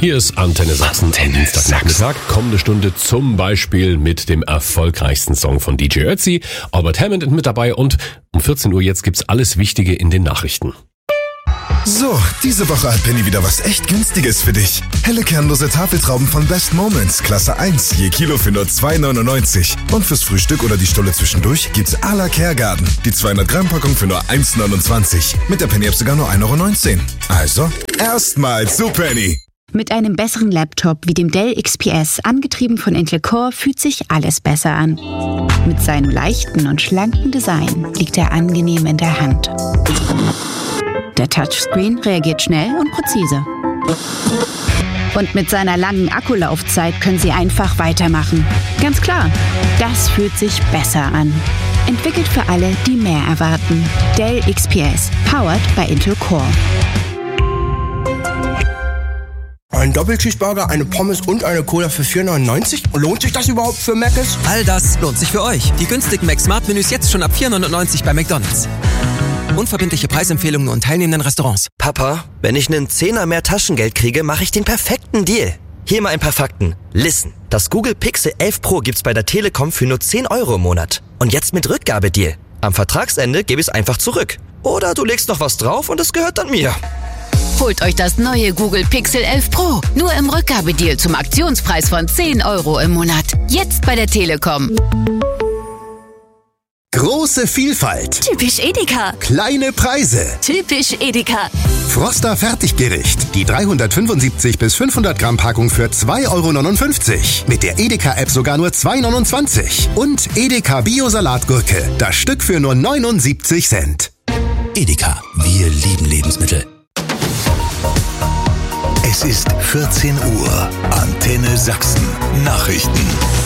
Hier ist Antenne Sachsen am Dienstagnachmittag. Kommende Stunde zum Beispiel mit dem erfolgreichsten Song von DJ Ötzi. Albert Hammond ist mit dabei und um 14 Uhr jetzt gibt's alles Wichtige in den Nachrichten. So, diese Woche hat Penny wieder was echt Günstiges für dich. Helle kernlose Tafeltrauben von Best Moments, Klasse 1, je Kilo für nur 2,99. Und fürs Frühstück oder die Stulle zwischendurch gibt's à la Kergarten. Die 200 Gramm Packung für nur 1,29. Mit der Penny-App sogar nur 1,19 €. Also, erstmal zu Penny. Mit einem besseren Laptop wie dem Dell XPS, angetrieben von Intel Core, fühlt sich alles besser an. Mit seinem leichten und schlanken Design liegt er angenehm in der Hand. Der Touchscreen reagiert schnell und präzise. Und mit seiner langen Akkulaufzeit können Sie einfach weitermachen. Ganz klar, das fühlt sich besser an. Entwickelt für alle, die mehr erwarten. Dell XPS, powered by Intel Core. Ein Doppelcheeseburger, eine Pommes und eine Cola für 4,99 €? Lohnt sich das überhaupt für Mc's? All das lohnt sich für euch. Die günstigen Mac-Smart-Menüs jetzt schon ab 4,99 € bei McDonald's. Unverbindliche Preisempfehlungen und teilnehmenden Restaurants. Papa, wenn ich einen Zehner mehr Taschengeld kriege, mache ich den perfekten Deal. Hier mal ein paar Fakten. Listen, das Google Pixel 11 Pro gibt's bei der Telekom für nur 10 € im Monat. Und jetzt mit Rückgabedeal. Am Vertragsende gebe ich es einfach zurück. Oder du legst noch was drauf und es gehört dann mir. Holt euch das neue Google Pixel 11 Pro. Nur im Rückgabedeal zum Aktionspreis von 10 € im Monat. Jetzt bei der Telekom. Große Vielfalt. Typisch Edeka. Kleine Preise. Typisch Edeka. Froster Fertiggericht. Die 375 bis 500 Gramm Packung für 2,59 €. Mit der Edeka-App sogar nur 2,29 €. Und Edeka Bio-Salatgurke. Das Stück für nur 79 Cent. Edeka. Wir lieben Lebensmittel. Es ist 14 Uhr. Antenne Sachsen. Nachrichten.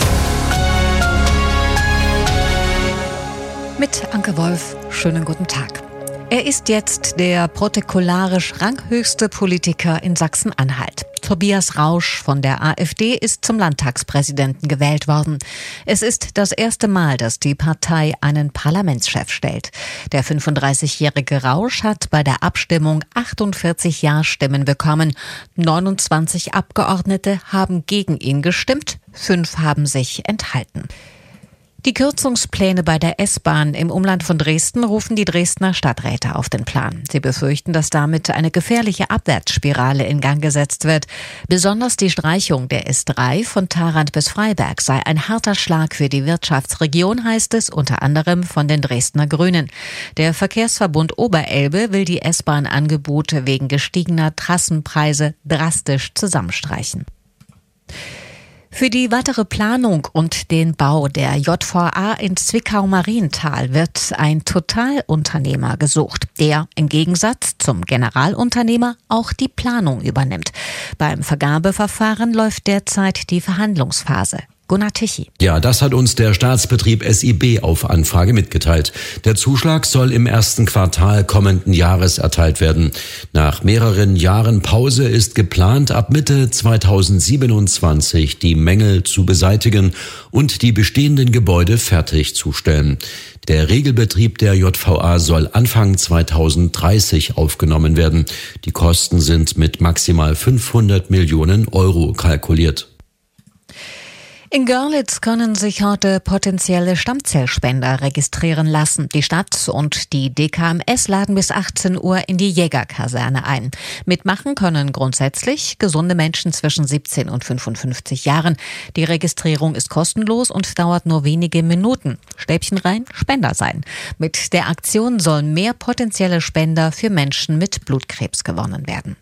Mit Anke Wolf, schönen guten Tag. Er ist jetzt der protokollarisch ranghöchste Politiker in Sachsen-Anhalt. Tobias Rausch von der AfD ist zum Landtagspräsidenten gewählt worden. Es ist das erste Mal, dass die Partei einen Parlamentschef stellt. Der 35-jährige Rausch hat bei der Abstimmung 48 Ja-Stimmen bekommen. 29 Abgeordnete haben gegen ihn gestimmt, 5 haben sich enthalten. Die Kürzungspläne bei der S-Bahn im Umland von Dresden rufen die Dresdner Stadträte auf den Plan. Sie befürchten, dass damit eine gefährliche Abwärtsspirale in Gang gesetzt wird. Besonders die Streichung der S3 von Tharandt bis Freiberg sei ein harter Schlag für die Wirtschaftsregion, heißt es unter anderem von den Dresdner Grünen. Der Verkehrsverbund Oberelbe will die S-Bahn-Angebote wegen gestiegener Trassenpreise drastisch zusammenstreichen. Für die weitere Planung und den Bau der JVA in Zwickau-Marienthal wird ein Totalunternehmer gesucht, der im Gegensatz zum Generalunternehmer auch die Planung übernimmt. Beim Vergabeverfahren läuft derzeit die Verhandlungsphase. Gunnar Tichy. Ja, das hat uns der Staatsbetrieb SIB auf Anfrage mitgeteilt. Der Zuschlag soll im ersten Quartal kommenden Jahres erteilt werden. Nach mehreren Jahren Pause ist geplant, ab Mitte 2027 die Mängel zu beseitigen und die bestehenden Gebäude fertigzustellen. Der Regelbetrieb der JVA soll Anfang 2030 aufgenommen werden. Die Kosten sind mit maximal 500 Millionen € kalkuliert. In Görlitz können sich heute potenzielle Stammzellspender registrieren lassen. Die Stadt und die DKMS laden bis 18 Uhr in die Jägerkaserne ein. Mitmachen können grundsätzlich gesunde Menschen zwischen 17 und 55 Jahren. Die Registrierung ist kostenlos und dauert nur wenige Minuten. Stäbchen rein, Spender sein. Mit der Aktion sollen mehr potenzielle Spender für Menschen mit Blutkrebs gewonnen werden.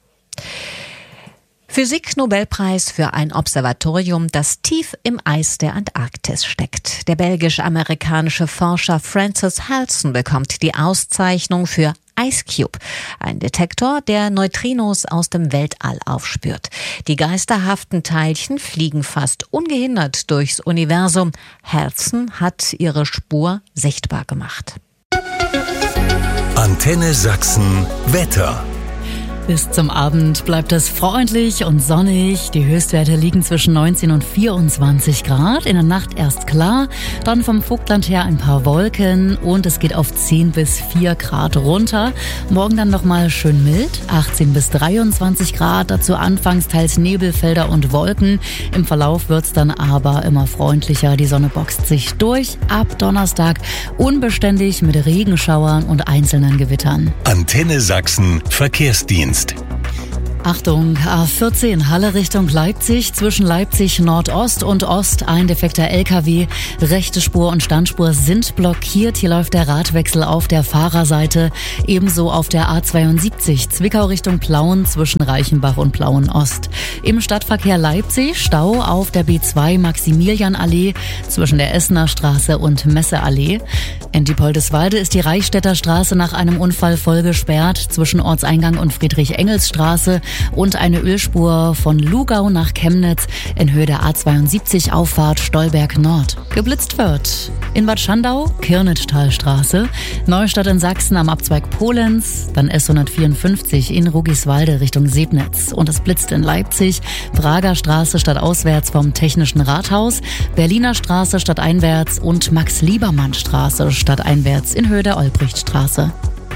Physik-Nobelpreis für ein Observatorium, das tief im Eis der Antarktis steckt. Der belgisch-amerikanische Forscher Francis Halson bekommt die Auszeichnung für IceCube, ein Detektor, der Neutrinos aus dem Weltall aufspürt. Die geisterhaften Teilchen fliegen fast ungehindert durchs Universum. Halson hat ihre Spur sichtbar gemacht. Antenne Sachsen Wetter. Bis zum Abend bleibt es freundlich und sonnig. Die Höchstwerte liegen zwischen 19 und 24 Grad. In der Nacht erst klar, dann vom Vogtland her ein paar Wolken und es geht auf 10 bis 4 Grad runter. Morgen dann nochmal schön mild, 18 bis 23 Grad. Dazu anfangs teils Nebelfelder und Wolken. Im Verlauf wird's dann aber immer freundlicher. Die Sonne boxt sich durch. Ab Donnerstag unbeständig mit Regenschauern und einzelnen Gewittern. Antenne Sachsen Verkehrsdienst. Achtung, A14 Halle Richtung Leipzig, zwischen Leipzig Nordost und Ost ein defekter LKW. Rechte Spur und Standspur sind blockiert. Hier läuft der Radwechsel auf der Fahrerseite. Ebenso auf der A72 Zwickau Richtung Plauen zwischen Reichenbach und Plauen Ost. Im Stadtverkehr Leipzig Stau auf der B2 Maximilianallee zwischen der Essener Straße und Messeallee. In Diepoldeswalde ist die Reichstädter Straße nach einem Unfall voll gesperrt zwischen Ortseingang und Friedrich-Engels-Straße. Und eine Ölspur von Lugau nach Chemnitz in Höhe der A72 Auffahrt Stolberg Nord. Geblitzt wird in Bad Schandau, Kirnitztalstraße, Neustadt in Sachsen am Abzweig Polenz, dann S154 in Ruggiswalde Richtung Sebnitz. Und es blitzt in Leipzig, Prager Straße stadtauswärts vom Technischen Rathaus, Berliner Straße stadteinwärts und Max-Liebermann-Straße stadteinwärts in Höhe der Olbrichtstraße.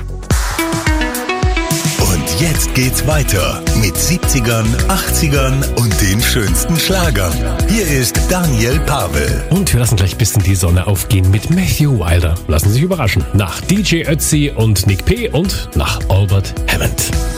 Und jetzt geht's weiter mit 70ern, 80ern und den schönsten Schlagern. Hier ist Daniel Pavel. Und wir lassen gleich ein bisschen die Sonne aufgehen mit Matthew Wilder. Lassen Sie sich überraschen. Nach DJ Ötzi und Nick P. und nach Albert Hammond.